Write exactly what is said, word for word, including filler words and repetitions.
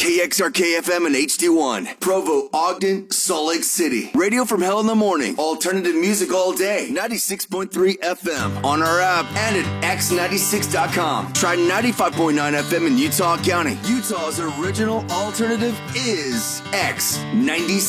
K X R K F M and H D one. Provo, Ogden, Salt Lake City. Radio from hell in the morning. Alternative music all day. ninety-six point three F M. On our app and at x ninety-six dot com. Try ninety-five point nine F M in Utah County. Utah's original alternative is X ninety-six.